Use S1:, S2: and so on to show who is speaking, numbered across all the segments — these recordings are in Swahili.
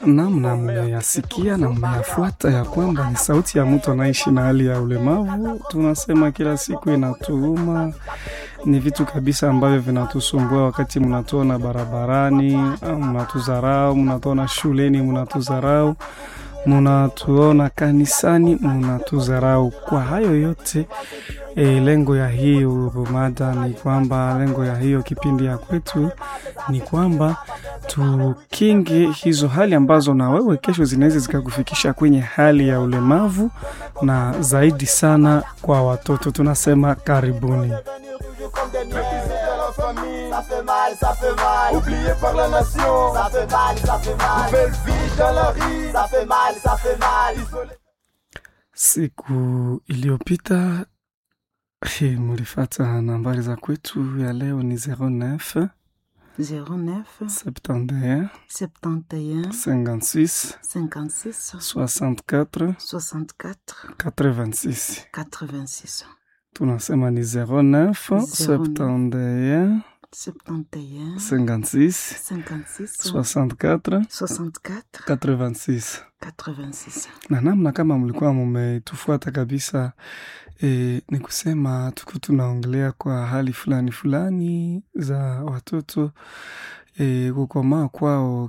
S1: namna mmeyasikia na mmeyafuata ya kwamba ni sauti ya mtu anaishi na hali ya ulemavu. Tunasema kila siku inatuuma, ni vitu kabisa ambavyo vinatusumbua wakati mnatuona barabarani, mnatudharau, mnatuona shuleni mnatudharau, mnatuona kanisani mnatudharau. Kwa hayo yote lengo ya hiyo mada ni kwamba, lengo ya hiyo kipindi ya kwetu ni kwamba tukinge hizo hali ambazo na wewe kesho zinaweza zikakufikisha kwenye hali ya ulemavu, na zaidi sana kwa watoto. Tunasema karibuni.
S2: Ça fait mal, oublié par la nation. Ça fait mal, nouvelle vie dans la rue. Ça fait mal.
S1: Siku iliyopita mulifata nambari za kwetu ya leo ni 09
S3: 09
S1: 71
S3: 71
S1: 56
S3: 56
S1: 64
S3: 64
S1: 86.
S3: 86.
S1: Tunasema ni 09 71
S3: 71
S1: 56
S3: 56
S1: 64
S3: 64
S1: 86.
S3: 86.
S1: Na namna kama mlikuwa mmetufuata kabisa, ni kusema tuko tunaongelea kwa hali fulani fulani za watoto, kukomaa kwao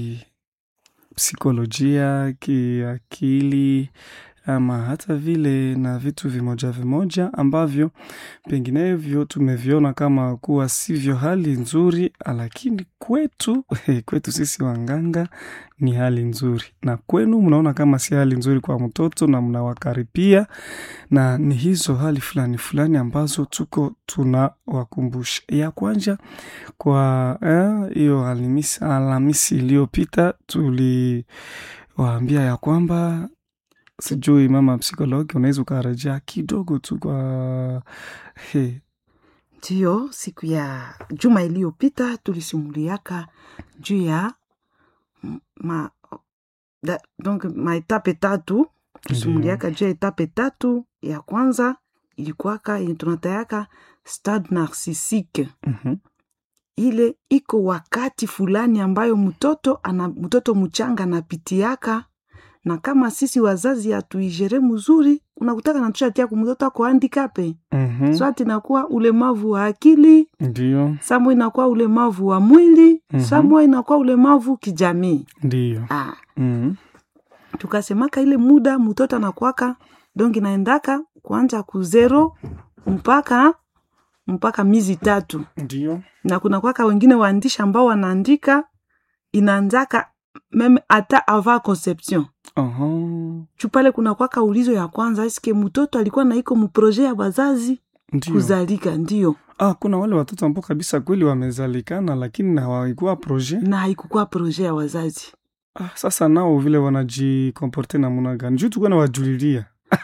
S1: psikolojia, kiakili, ama hata vile na vitu vimoja ambavyo penginevyo tumeviona kama kuwa sivyo hali nzuri, lakini kwetu sisi wanganga ni hali nzuri, na kwenu mnaona kama si hali nzuri kwa mtoto na mnawakaripia. Na ni hizo hali fulani ambazo tuko tunawakumbusha. Ya kwanza, kwa hiyo Alhamisi iliyopita tuliwaambia ya kwamba, sijui mama psikologi unaweza ukarejea kidogo tu kwa
S3: Ndiyo, siku ya juma iliyopita tulisimuliaka juu ya etape tatu. Tulisimuliaka juu ya etape tatu. Ya kwanza ilikuwaka tunatayaka stade narcissike. Ile iko wakati fulani ambayo mtoto mchanga anapitiaka, na kama sisi wazazi hatuijere mzuri, unakutaka natushatia kumtoto ako handikape. Swati inakuwa ulemavu wa akili,
S1: ndio
S3: samo inakuwa ulemavu wa mwili, samo inakuwa ulemavu kijamii.
S1: Ndio.
S3: Tukasemaka ile muda mtoto anakuwaka dongi naendaka kuanza kuzero mpaka miezi 3.
S1: Ndio.
S3: Na kuna kwaka wengine waandishi ambao wanaandika inaanzaka meme ata avant conception. Chupale kuna kwaka ulizo ya kwanza, eske mtoto alikuwa na iko muproje ya wazazi kuzalika? Ndio.
S1: Kuna wale watoto ambao kabisa kweli wamezalikana lakini na haikuwa proje.
S3: Na haikuwa proje ya wazazi.
S1: Sasa nao vile wanajikomporte na muna gani? Juu tukuwa na wajulilia.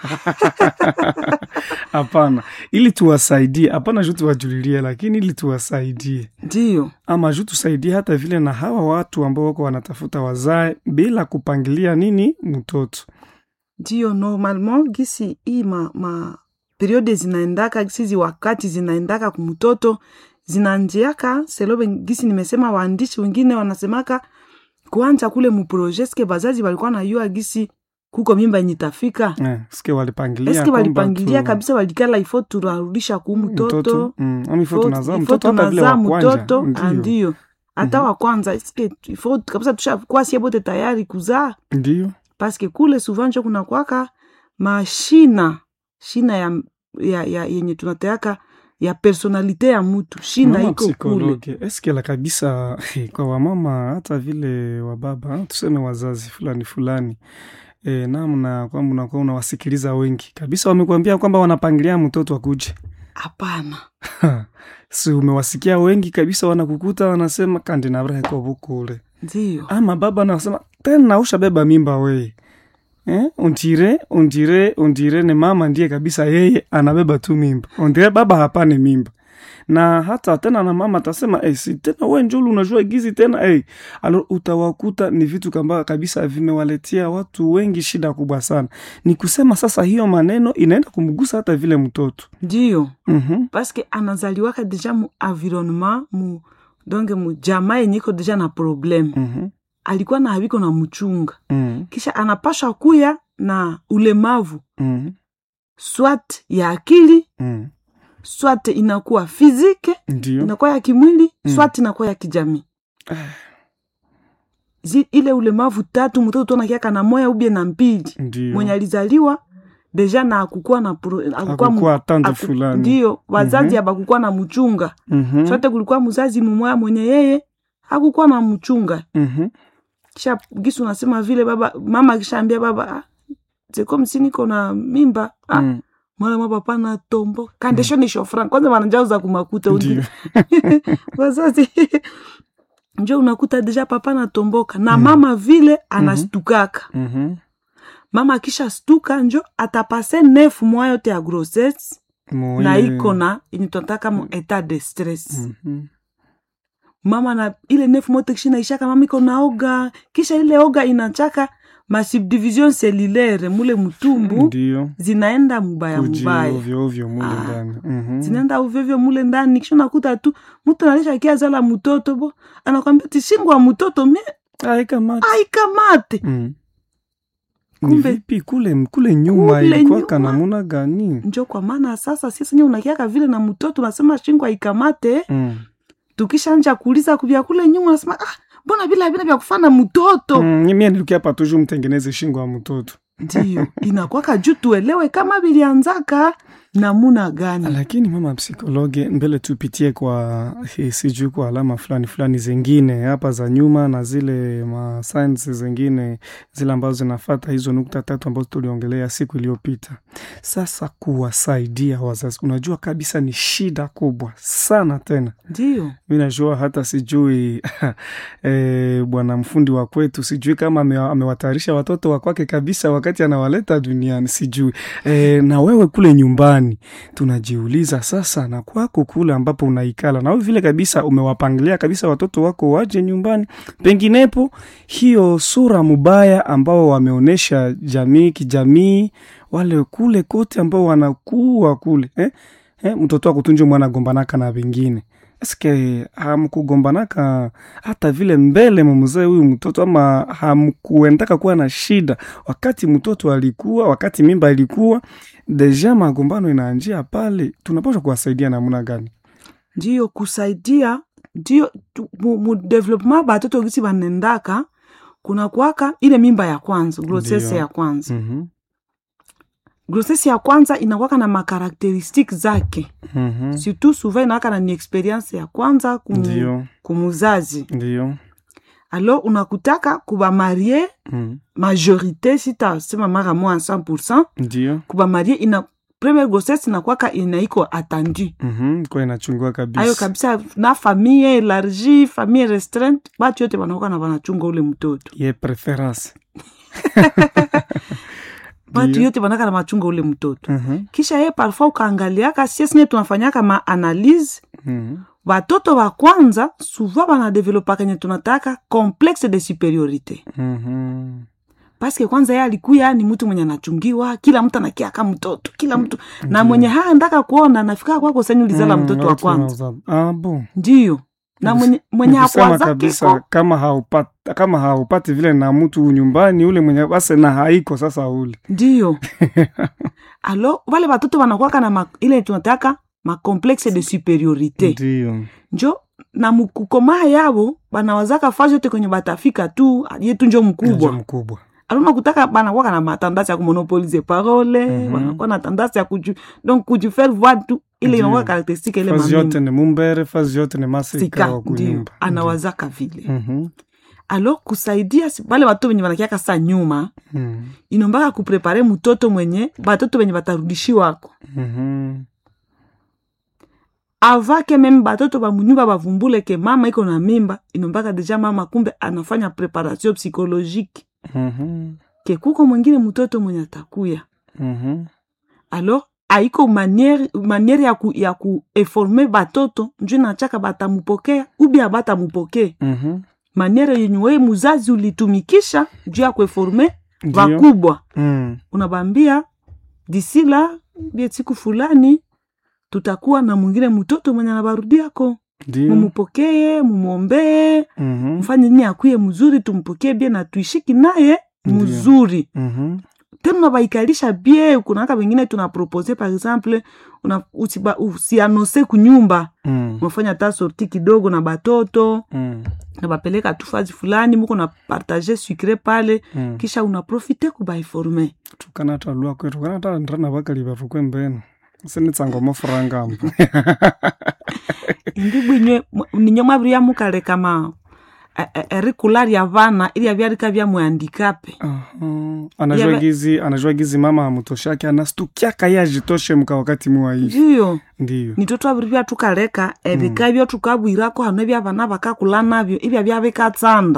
S1: Hapana, ili tuwasaidie. Hapana juu tuwajulilia, lakini ili tuwasaidie.
S3: Ndio. Ama
S1: juu tusaidie hata vile na hawa watu ambao wako wanatafuta wazae bila kupangilia nini mtoto.
S3: Ndio, normalement gisi hii periode zinaendaka, gisi wakati zinaendaka kumtoto zinanjiaka selobe gisi nimesema. Waandishi wengine wanasemaka kuanza kule muprojeske bazazi walikuwa na yua gisi kuko mimba nitafika.
S1: Eske walipangilia
S3: kabisa, walikala ifo turarudisha ku mtoto.
S1: Ifo tunazaa mtoto hata vile wa kwanza.
S3: Ndio. Hata wa kwanza eske ifo kabisa tushakuwa sie bote tayari kuzaa.
S1: Ndio.
S3: Paske kule souvent kuna kwaka mashina ya yenye tunataka ya personalite ya mtu. Shina iko kule.
S1: Eske la kabisa kwa wamama hata vile wa baba, tuseme wazazi fulani. Namna kwamba unakuwa unawasikiliza wengi kabisa, wamekuambia kwamba wanapangilia mtoto akuje.
S3: Hapana.
S1: Si umewasikia wengi kabisa wanakukuta wanasema kandi na brahe kwa bukule.
S3: Ndio.
S1: Ama baba anasema tena ushabeba mimba wewe. Undire ni mama ndiye kabisa yeye anabeba tu mimba. Undire baba hapane mimba. Na hata tena na mama atasema si tena wewe njoo unajua gizi tena alors utawakuta ni vitu kamba kabisa vimewaletea watu wengi shida kubwa sana. Ni kusema sasa hiyo maneno inaenda kumgusa hata vile mtoto.
S3: Ndio. Paske anazaliwaka deja mu environnement donc mu jamaa yenye iko deja na problem. alikuwa na haviko na mchunga. Kisha anapasha kuya na ulemavu. Swat ya akili, swat inakuwa fizike, inakuwa ya kimwili, swat inakuwa ya kijamii. Ile ulemavu 3 mtoto tunakiaka na moya ubie na mbili. Mwenye alizaliwa deja na akukua na
S1: akukua tanto fulani.
S3: Ndio, wazazi abakukua na mchunga. Sote kulikuwa mzazi mmoja mwenye yeye hakukua na mchunga. Kisha gisu unasema vile baba mama kishaambia baba zeko msini kona mimba. Mwana papa na tombo. Kandesho ni shofran. Kwanza wanajauza kumakuta undi. Wazazi njoo unakuta deja papa na tomboka. Na mama vile anastukaka. Mama akisha stuka njoo atapase 9 mois yote ya grossesse. Na iko na initotaka mu etat de stress. Mama na ile 9 mois tekishina ishaka mama iko na oga. Kisha ile oga inachaka ma subdivision cellulaire mule mtumbu zinaenda mubaya
S1: ovyo mule ndani.
S3: Zinaenda ovyo mule ndani. Kisha nakuta tu mtu analisha kia zala mtoto bo anakuambia tishingwa mtoto me aikamate.
S1: Kumbe vipi kule nyuma ilikuwa kana namna gani?
S3: Njoo kwa maana sasa sisi nyewe unakiaka vile na mtoto unasema shingwa ikamate. Tukishaanza kuuliza kubia kule nyuma unasema mbona bila vya kufana mtoto?
S1: Mimi nilikia hapa tu mtengeneze shingo ya mtoto.
S3: Ndio, inakuwa juu tuelewe kama bilianzaka namuna gani.
S1: Lakini mama psikologe mbele tupitie kwa sijui kwa alama fulani zingine hapa za nyuma na zile ma signs zingine zile ambazo zinafuata hizo nukta 3 ambazo tuliongelea siku iliyopita. Sasa kuwasaidia wazazi unajua kabisa ni shida kubwa sana tena.
S3: Ndio.
S1: Mimi najua hata sijui bwana mfundi wa kwetu sijui kama amewatayarisha watoto wa kwake kabisa wakati anawaleta duniani sijui. Na wewe kule nyumbani tunajiuliza sasa na kwako kule ambapo unaikala na vile kabisa umewapangilia kabisa watoto wako waje nyumbani penginepo hiyo sura mubaya ambao wameonesha kijamii wale kule kote ambao wanakuwa kule mtoto wako tunje mwana gombanaka na wengine eske hamkugombanaka hata vile mbele mzee huyu mtoto ama hamkuendaka kuwa na shida wakati mtoto alikuwa wakati mimba ilikuwa deja magombano inaanjia pale tunapaswa kuwasaidia namna gani?
S3: Ndio kusaidia ndio mu development batoto gisi banendaka kuna kuaka ile mimba ya kwanza grossesse ya kwanza. Grossesse ya kwanza inakuwa na makarakteristiki zake. Surtout souvent inakuwa na experience ya kwanza kumuzazi.
S1: Ndio.
S3: Alors unakutaka kuba marier majorité sita sema mara moins 100%.
S1: Ndio.
S3: Kuba marier ina première grossesse inakuwa inaiko attendu.
S1: Kwa inachungwa kabisa.
S3: Ayo kabisa na famille élargie, famille restreinte, batu yote wanakuwa na wanachunga ule mtoto.
S1: Ye preference.
S3: Batu yote wanaka na machunga ule mtoto. Kisha ye parfois ukaangaliaka sisi nye tunafanyaka ma analyse. Watoto wa kwanza souvent wanadevelopa kenye tunataka complexe de supériorité. Parce que kwanza yeye alikuwa ni mtu mwenye anachungiwa, kila mtu anakia kama mtoto, kila mtu na mwenye haandaka kuona nafika kwako sasa ulizala mtoto wa kwanza.
S1: Bon.
S3: Ndio. Na mwenye hakuanza
S1: kabisa kama haupati vile na mtu nyumbani ule mwenye basi na haiko sasa ule.
S3: Ndio. Alors wale watoto wanakuwa na ile tunataka ma complexe de supériorité.
S1: Ndio.
S3: Njo na mkukomaa yao banawazaka fazi yote kwenye batafika tu yetu njo mkubwa. Alona kutaka banakuwa na matandasi ya kumonopolize parole, wanakuwa na tandasi ya donc kujifaire voir tu ile inakuwa karakteristika ile
S1: fazi yote ni mumbere, fazi yote ni masika wa kunyumba.
S3: Anawazaka vile. Alors kusaidia wale watu wenye wanakiaka saa nyuma, inombaka kuprepare mtoto mwenye batoto wenye batarudishiwa wako. Avake meme batoto ba munyumba bavumbule ke mama iko na mimba, inombaka deja mama kumbe anafanya preparation psychologique. Ke kuko mwingine mtoto mwenye atakuya. Alors aiko maniere ya ku informer batoto njoo nachaka batamupokea ubi abatamupokea. Maniere yenye wewe muzazi ulitumikisha njoo ya kuinformer wakubwa. Unabambia d'ici là siku fulani tutakuwa na mwingine mtoto mwenye anabarudia yako. mumupokee, mumuombee, mfanye nini akuye mzuri, tumpokee bien na tuishiki naye mzuri. Tena unabaikalisha bien. Kuna haka wengine tunapropose par exemple usianose kunyumba. Mfanya ta sorti kidogo na batoto. Na bapeleka tufazi fulani muko na partager sucre pale. Kisha unaprofite kubaiforme.
S1: Tukana talua kwetu. Tukana ta ndrana bakali bafukwe mbeno. Sini tsango mafuranga mbu.
S3: Indibu ninyo mabri ya mukale kama erikulari ya vana ili avyarika vya muandikape.
S1: Anajua gizi mama mutoshaki anastukia kaya jitoshe muka wakati muwaishi. Ndiyo. Nitoto
S3: abirivya tukaleka ebika vyo tukabwirako hano vya vana bakakula navyo ili avyabika tsanda.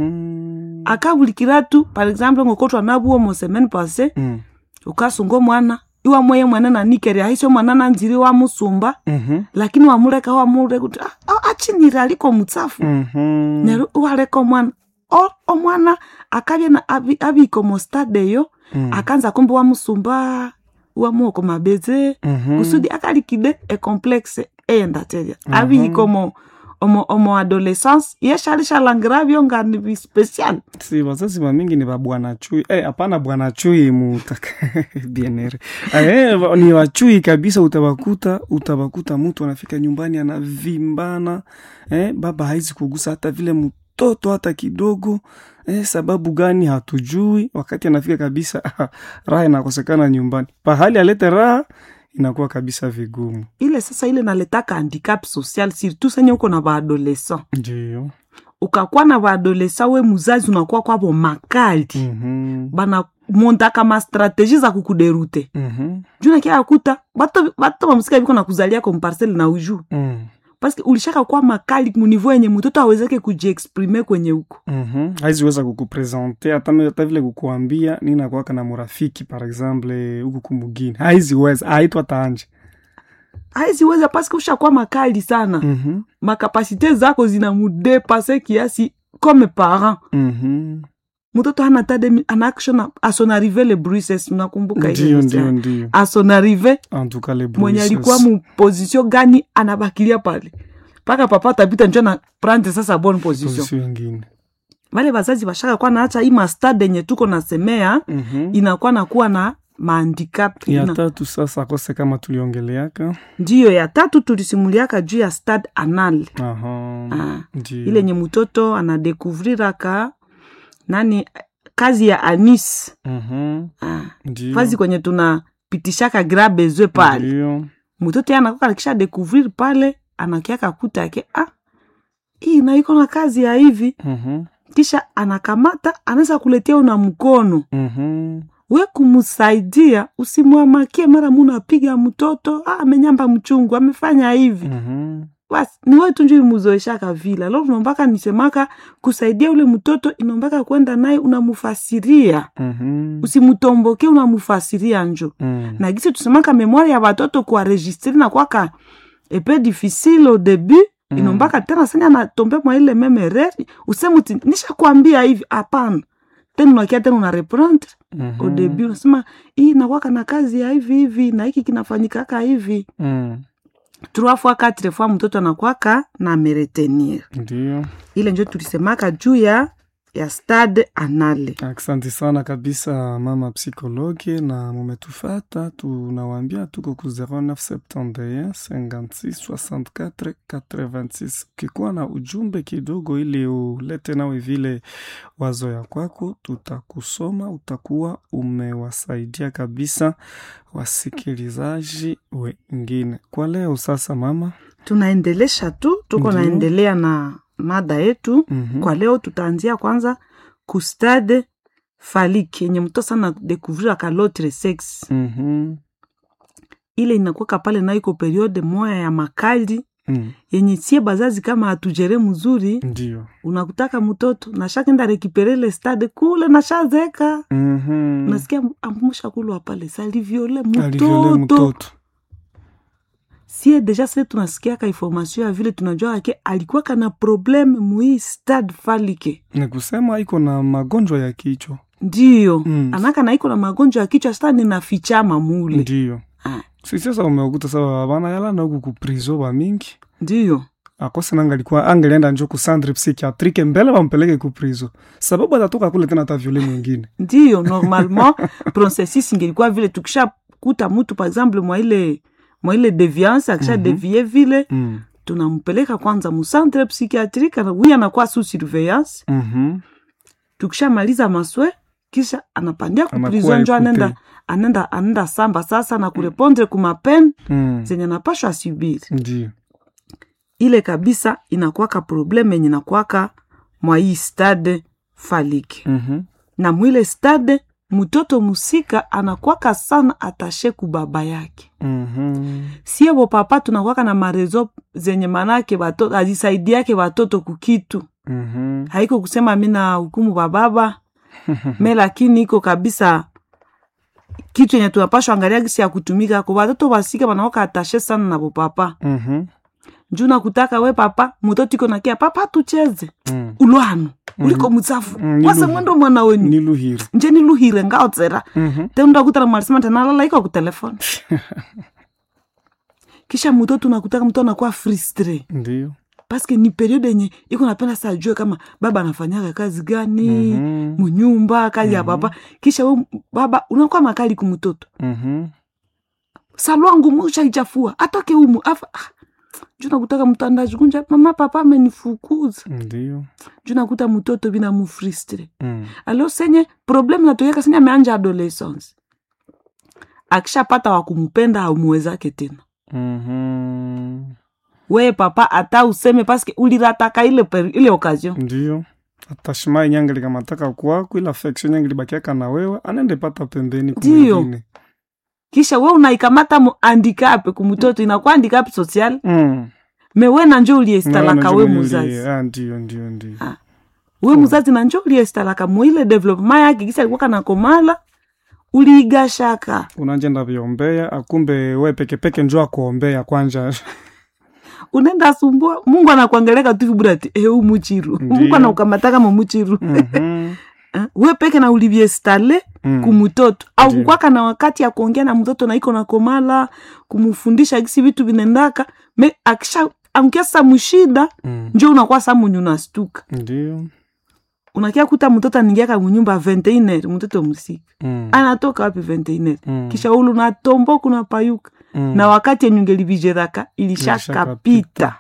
S3: Akabulikiratu par exemple ngokotwa nabuo mo semaine passée ukasungo mwana iwa moye mwana na nikeri ahisho mwana na nziri wa musumba lakini wamureka kuti achinira aliko mutsafu nero waleko mwana o mwana akabye na abiko mo stade yo akanza kumbe wa musumba wa moko mabeze kusudi akalikide e complexe enda teria abiko mo omo adolescence yeshalisha langravyo ngani special.
S1: Si wazazi mingi ni babwana chui. Hapana bwana chui mutaka bienere. Ni wachui kabisa utabakuta mtu anafika nyumbani anavimbana. Baba haizi kugusa hata vile mtoto hata kidogo. Sababu gani hatujui. Wakati anafika kabisa raha inakosekana nyumbani. Pahali alete raha inakuwa kabisa vigumu.
S3: Ile sasa ile naletaka handicap social surtout senye uko na baadolescent.
S1: Ndiyo.
S3: Ukakuwa na baadolescent we muzazi unakuwa kwa bo makali. Bana monta kama strategie za kukuderute. Juna kia akuta bato bamusika biko na kuzalia kwa parcelle na uju. Parce que ulishaka kwa makali mu niveau yenye mtoto awezeke kujiexprimer kwenye huko.
S1: Haiziweza kukupresenter hata vile kukuambia nina kwa kana murafiki par exemple huko kumugini. Haiziweza haitwa taanje.
S3: Haiziweza parce que ushakuwa makali sana. Makapasite zako zinamudepasser kiasi comme parent. Mtoto hana tade en action à son arrivée le bruisses unakumbuka hiyo.
S1: Ndio.
S3: À son arrivée
S1: en tout cas les bruisses.
S3: Mwenye alikuwa mu position gani anabakilia pale. Paka papa tabita njoo na prendre sasa bonne position
S1: nyingine.
S3: Wale bazazi bashaka kwa naacha hii mastade yenye tuko na semea inakuwa na kuwa na handicap.
S1: Ya tatu sasa kose kama tuliongeleaka.
S3: Ndio ya tatu tulisimuliaka juu ya stade anal.
S1: Ndio.
S3: Ile nye mtoto anadekuvriraka nani kazi ya anis. Fazi kwenye tunapitishaka grabezwe pale.
S1: Ndio.
S3: Mtoto yana kwa kisha découvrir pale anakiaka kuta yake hii na iko na kazi ya hivi. Kisha anakamata anaweza kuletea una mkono. We kumusaidia usimwamakie mara munapiga mtoto amenyamba mchungu amefanya hivi. Basi ni wewe tu njoo muzoeshaka vile. Leo tunaombaka nisemaka kusaidia ule mtoto inombaka kwenda naye unamufasiria. Usimutomboke unamufasiria njo. Na gisi tusemaka memoire ya watoto kwa registrer na kwaka peu difficile au début. Inombaka tena sanya na tombe mwa ile meme erreur. Usemuti nisha kuambia hivi hapana. Tena unakia tena una reprendre. Au début unasema hii na kwaka na kazi ya hivi na hiki kinafanyika kaka hivi. 3 fois 4 fois mtoto anakuwaka na meretenir.
S1: Ndio.
S3: Ile ndio tulisemaka juu ya stade anale.
S1: Asante sana kabisa mama psikologi na mumetufata. Tunawaambia tuko ku 0971 56 64 86. Ukikuwa na ujumbe kidogo ili ulete nawe vile wazo ya kwako, tutakusoma, utakuwa umewasaidia kabisa wasikilizaji wengine. Kwa leo sasa mama,
S3: tunaendelesha tu, tuko naendelea na mada yetu. Kwa leo tutaanzia kwanza ku stade phallique yenye mtoto sana découvrir ka l'autre sexe. Ile inakuwa pale na iko periode moya ya makali yenye tie bazazi kama hatujere mzuri.
S1: Ndio.
S3: Unakutaka mtoto na shakenda récupérer le stade kule na shazeka. Unasikia amusha kulwa pale sali viole mtoto. Si deja sasa tunasikia ka information ya vile tunajua yake alikuwa kana problem mui stade phallique.
S1: Ni kusema iko na magonjwa ya kichwa.
S3: Ndio. Anaka na iko na magonjwa ya kichwa sasa ninafichama mule.
S1: Ndio. Sisi sasa umeukuta sawa bana yala na huku ku prison ba mingi.
S3: Ndio.
S1: akosa nanga alikuwa angelienda njo ku centre psychiatrique mbele wampeleke ku prison, sababu atatoka kule tena ataviole mwingine.
S3: Ndiyo normalement processus ingelikuwa vile, tukisha kuta mtu par exemple mwa ile deviance akisha devier vile tunampeleka kwanza mu centre psychiatrique, huyu anakuwa sous surveillance. Tukisha maliza maswe kisha anapandia ku prison, njo anaenda samba sasa na kurepondre kuma pen zenye napashwa subiri.
S1: Ndiyo
S3: ile kabisa inakuwa ka probleme yenye inakuwa mwa hii stade phallique. Na mwile stade mtoto musika anakuwa sana atashe ku baba yake. Siye papa tunakuwa na marezo zenye manake watoto ajisaidia yake watoto kukitu. Haiko kusema mimi na hukumu baba me, lakini iko kabisa kitu yenye tunapashwa angalia kisi ya kutumika kwa watoto wasika wanaoka atashe sana na papa. Njuna kutaka we papa mtoto iko nakia papa tucheze ulwano uliko mutsafu wasa mwendo mwana wenyu
S1: niluhire
S3: nje niluhire ngao tsera tenda kutara malisema tena lala iko ku telefone. Kisha mtoto nakutaka mtoto anakuwa frustré.
S1: Ndio
S3: Paske ni periode yenye iko napenda saa jua kama baba anafanyaka kazi gani munyumba kazi ya baba. Kisha we baba unakuwa makali ku mtoto salwangu musha ichafua atoke umu afa juna kutaka mtandaji kunja mama papa amenifukuza.
S1: Ndio
S3: Juna kuta mtoto bina mufristre. Alo senye problem natoyeka senye ameanja adolescence. Akisha pata wa kumpenda haumuwezake tena. We papa ata useme paske ulirataka ile occasion.
S1: Ndio atashima nyangeli kama taka kwako ile affection nyangeli bakiaka na wewe anende pata pembeni kwa mwingine.
S3: Kisha we unaikamata mu handicap kumtoto inakuwa handicap social. Mewe na njo uliestalaka we muzazi.
S1: Ndio.
S3: We muzazi na njo uliestalaka mwile development yake kisa alikuwa na komala uliigashaka.
S1: Unajenda viombea akumbe we peke njo akuombea kwanja.
S3: Unenda sumbua Mungu anakuangeleka tu vibrati umuchiru. Mungu anakukamataka mumuchiru. We peke na uliviestale kumutoto au kukwaka na wakati ya kuongea na mtoto na iko na komala kumufundisha gisi vitu vinendaka me akisha amkiasa mushida njo unakuwa samu nyunastuka.
S1: Ndio
S3: unakia kuta mtoto anigiaka mnyumba 21 mtoto musika anatoka wapi 21 kisha ulu na tombo kuna payuka na wakati nyungelivijeraka ilishaka pita.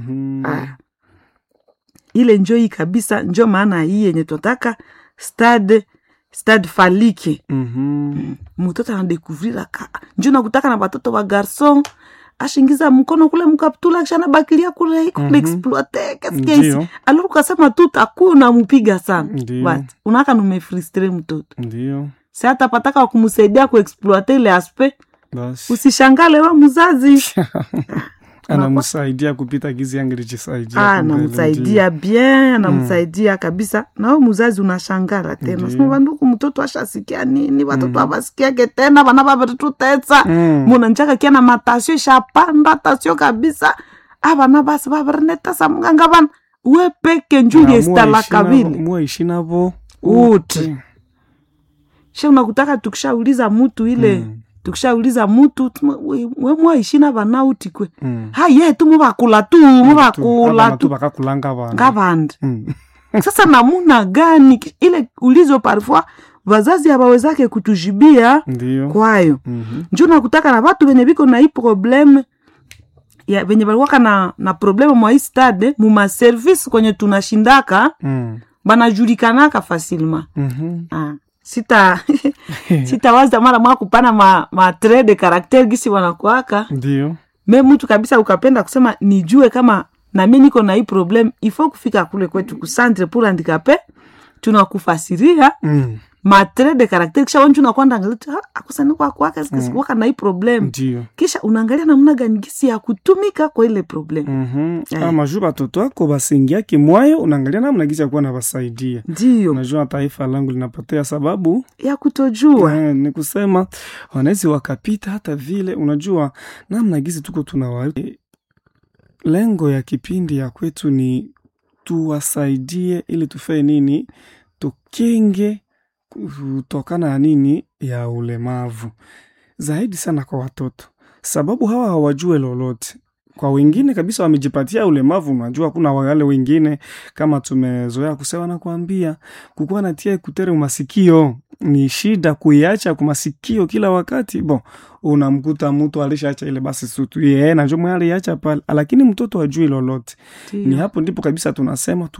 S3: Ile njoi kabisa njo maana hii yenye tunataka stade phallique. Mtoto anadekouvrira njo nakutaka na watoto wa garçon ashingiza mkono kule mkaptula kisha bakilia kule iko exploiter qu'est-ce alors ukasema tu takuna mupiga sana but unaka numefrustre mtoto.
S1: Ndio
S3: si hata pataka kumsaidia kuexploiter ile aspect
S1: basi
S3: usishangale wa mzazi
S1: anamsaidia kupita gizi angelijisaidia
S3: anamsaidia bien anamsaidia kabisa na wewe mzazi unashangara tena sema banduku mtoto ashasikia nini watoto abasikiake tena bana baba tutetsa muna njaka kiana matasio shapanda tasio kabisa abana basi baba reneta samganga bana we peke njuli estala kabili
S1: muishi nabo
S3: uti she unakutaka tukishauliza mtu ile tukishauliza mtu we mwaishi na bana utikwe haye tu mubakula tu
S1: bakakulanga bana
S3: ngabandi sasa namuna gani ile ulizo parfois wazazi hawawezake kutujibia kwayo. Njoo nakutaka na watu wenye biko na hii problem ya wenye walikuwa na problem mwa hii stade mu service kwenye tunashindaka banajulikanaka facilement. Sita waza mara mwa kupana ma trait de caractère gisi wanakuaka.
S1: Ndio.
S3: Me mtu kabisa ukapenda kusema nijue kama na mimi niko na hii problem, ifo kufika kule kwetu ku centre pour handicapé tunakufasiria ma trait de caractère kisha wanju unakwenda angalia akusana kwa kwaka sikisiwaka na hii problem.
S1: Ndio.
S3: Kisha unaangalia namna gani gisi ya kutumika kwa ile problem.
S1: Ama juba toto wako basingia kimwayo unaangalia namna gisi ya kuwa na basaidia.
S3: Ndio.
S1: Unajua taifa langu linapotea sababu
S3: ya kutojua.
S1: Ni kusema wanaweza wakapita hata vile unajua namna gisi tuko tunawali. Lengo ya kipindi ya kwetu ni tuwasaidie ili tufae nini tukenge kutokana na nini ya ulemavu zaidi sana kwa watoto sababu hawa hawajue lolote kwa wengine kabisa wamejipatia ulemavu. Unajua kuna wale wengine kama tumezoea kusema na kuambia kukuwa natia ekutere masikio ni shida kuiacha kwa masikio kila wakati. Unamkuta mtu alishaacha ile basi sutu na njoo mwali acha pale, lakini mtoto ajui lolote. Ni hapo ndipo kabisa tunasema